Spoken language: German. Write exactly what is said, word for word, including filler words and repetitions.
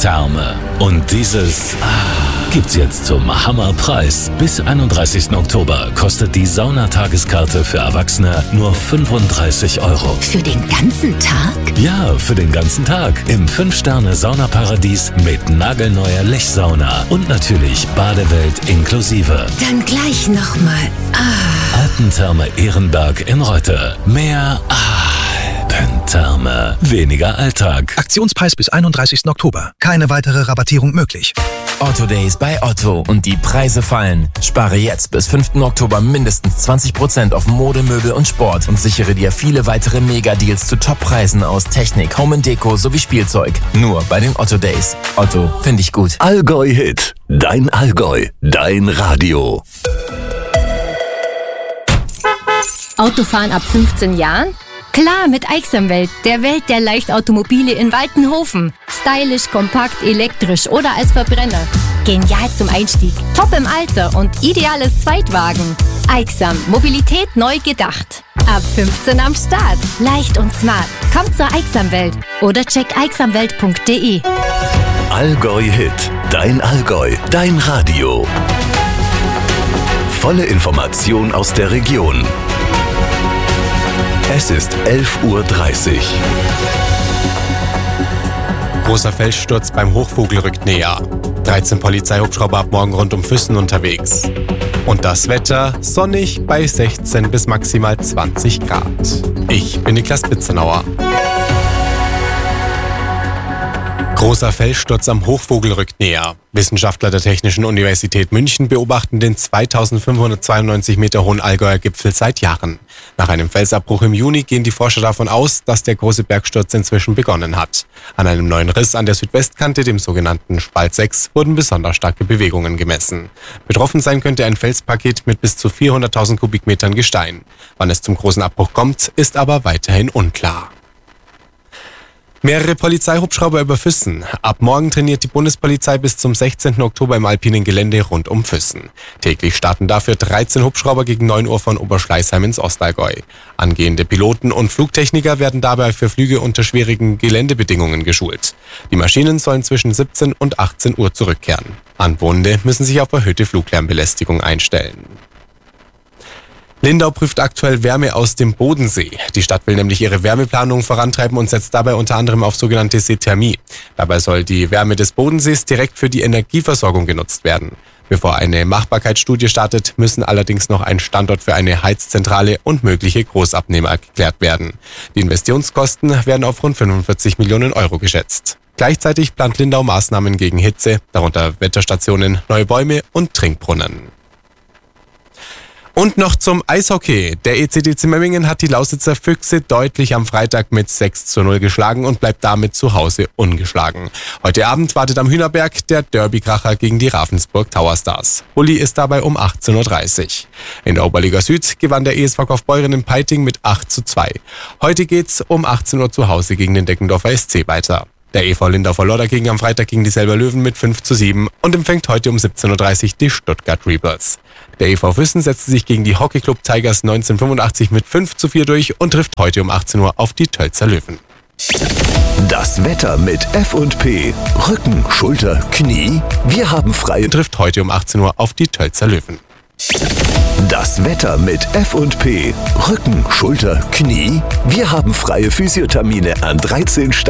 Alpentherme. Und dieses ah, gibt's jetzt zum Hammerpreis. Bis einunddreißigsten Oktober kostet die Saunatageskarte für Erwachsene nur fünfunddreißig Euro. Für den ganzen Tag? Ja, für den ganzen Tag. Im fünf Sterne Saunaparadies mit nagelneuer Lechsauna. Und natürlich Badewelt inklusive. Dann gleich nochmal. Ah. Alpentherme Ehrenberg in Reute. Mehr Alpentherme. Weniger Alltag. Aktionspreis bis einunddreißigsten Oktober. Keine weitere Rabattierung möglich. Otto Days bei Otto und die Preise fallen. Spare jetzt bis fünften Oktober mindestens zwanzig Prozent auf Mode, Möbel und Sport und sichere dir viele weitere Mega-Deals zu Top-Preisen aus Technik, Home and Deko sowie Spielzeug. Nur bei den Otto Days. Otto, finde ich gut. Allgäu Hit. Dein Allgäu. Dein Radio. Autofahren ab fünfzehn Jahren? Klar, mit Aixamwelt, der Welt der Leichtautomobile in Waltenhofen. Stylisch, kompakt, elektrisch oder als Verbrenner. Genial zum Einstieg, top im Alter und ideales Zweitwagen. Aixam, Mobilität neu gedacht. Ab fünfzehn am Start. Leicht und smart. Kommt zur Aixamwelt oder check aixamwelt punkt de. Allgäu Hit. Dein Allgäu. Dein Radio. Volle Information aus der Region. Es ist elf Uhr dreißig. Großer Felssturz beim Hochvogel rückt näher. dreizehn Polizeihubschrauber ab morgen rund um Füssen unterwegs. Und das Wetter sonnig bei sechzehn bis maximal zwanzig Grad. Ich bin Niklas Bitzenauer. Großer Felssturz am Hochvogel rückt näher. Wissenschaftler der Technischen Universität München beobachten den zweitausendfünfhundertzweiundneunzig Meter hohen Allgäuer Gipfel seit Jahren. Nach einem Felsabbruch im Juni gehen die Forscher davon aus, dass der große Bergsturz inzwischen begonnen hat. An einem neuen Riss an der Südwestkante, dem sogenannten Spalt sechs, wurden besonders starke Bewegungen gemessen. Betroffen sein könnte ein Felspaket mit bis zu vierhunderttausend Kubikmetern Gestein. Wann es zum großen Abbruch kommt, ist aber weiterhin unklar. Mehrere Polizeihubschrauber über Füssen. Ab morgen trainiert die Bundespolizei bis zum sechzehnten Oktober im alpinen Gelände rund um Füssen. Täglich starten dafür dreizehn Hubschrauber gegen neun Uhr von Oberschleißheim ins Ostallgäu. Angehende Piloten und Flugtechniker werden dabei für Flüge unter schwierigen Geländebedingungen geschult. Die Maschinen sollen zwischen siebzehn und achtzehn Uhr zurückkehren. Anwohnende müssen sich auf erhöhte Fluglärmbelästigung einstellen. Lindau prüft aktuell Wärme aus dem Bodensee. Die Stadt will nämlich ihre Wärmeplanung vorantreiben und setzt dabei unter anderem auf sogenannte Seethermie. Dabei soll die Wärme des Bodensees direkt für die Energieversorgung genutzt werden. Bevor eine Machbarkeitsstudie startet, müssen allerdings noch ein Standort für eine Heizzentrale und mögliche Großabnehmer geklärt werden. Die Investitionskosten werden auf rund fünfundvierzig Millionen Euro geschätzt. Gleichzeitig plant Lindau Maßnahmen gegen Hitze, darunter Wetterstationen, neue Bäume und Trinkbrunnen. Und noch zum Eishockey. Der E C D C Memmingen hat die Lausitzer Füchse deutlich am Freitag mit sechs zu null geschlagen und bleibt damit zu Hause ungeschlagen. Heute Abend wartet am Hühnerberg der Derbykracher gegen die Ravensburg Tower Stars. Uli ist dabei um achtzehn Uhr dreißig. In der Oberliga Süd gewann der E S V Kaufbeuren in Peiting mit acht zu zwei. Heute geht's um achtzehn Uhr zu Hause gegen den Deckendorfer S C weiter. Der E V Lindau verlor dagegen am Freitag gegen die Selber Löwen mit fünf zu sieben und empfängt heute um siebzehn Uhr dreißig die Stuttgart Rebels. Der E V Füssen setzte sich gegen die Hockeyclub Tigers neunzehnhundertfünfundachtzig mit fünf zu vier durch und trifft heute um achtzehn Uhr auf die Tölzer Löwen. Das Wetter mit F und P. Rücken, Schulter, Knie. Wir haben frei. Trifft heute um achtzehn Uhr auf die Tölzer Löwen. Das Wetter mit F und P. Rücken, Schulter, Knie. Wir haben freie Physiothermine an dreizehn Standorten.